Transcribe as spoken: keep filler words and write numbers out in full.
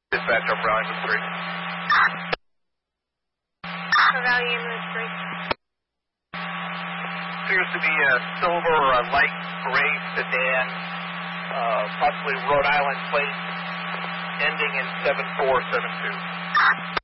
Dispatch up Raleigh with three. Raleigh with three. Appears to be a silver or a light gray sedan, uh, possibly Rhode Island plate, ending in seven four seven two.